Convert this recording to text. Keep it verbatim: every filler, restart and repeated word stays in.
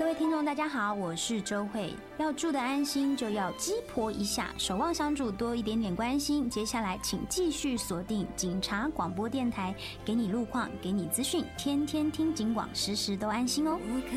位听众大家好，我是周慧。要住得安心就要鸡婆一下，守望相助多一点点关心。接下来请继续锁定警察广播电台，给你路况，给你资讯，天天听警广，时时都安心哦。 我看